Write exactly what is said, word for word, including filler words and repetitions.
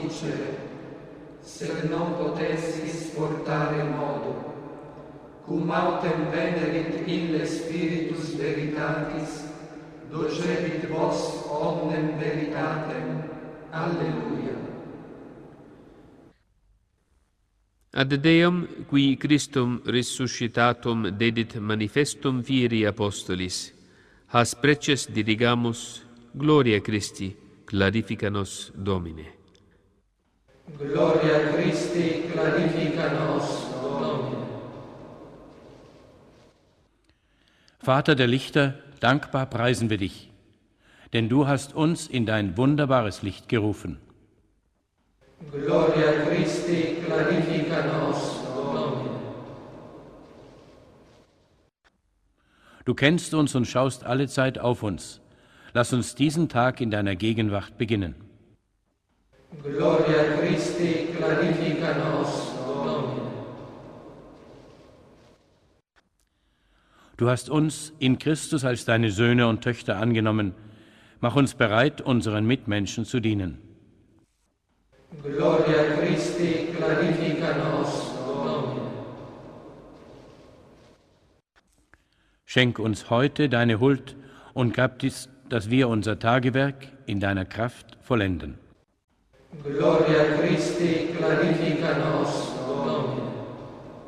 dicere, se non potessis portare modo, cum autem venerit ille Spiritus Veritatis, docebit vos omnem veritatem. Alleluia. Ad Deum, qui Christum resuscitatum dedit manifestum fieri apostolis, has preces dirigamus, gloria Christi, clarifica nos Domine. Gloria Christi, clarifica nos Domine. Vater der Lichter, dankbar preisen wir dich, denn du hast uns in dein wunderbares Licht gerufen. Gloria Christi, clarifica nos Domine. Du kennst uns und schaust allezeit auf uns. Lass uns diesen Tag in deiner Gegenwart beginnen. Gloria Christi, clarifica nos Domine. Du hast uns in Christus als deine Söhne und Töchter angenommen. Mach uns bereit, unseren Mitmenschen zu dienen. Gloria Christi, clarifica nos Domine. Schenk uns heute deine Huld und gab dies, dass wir unser Tagewerk in deiner Kraft vollenden. Gloria Christi, clarifica nos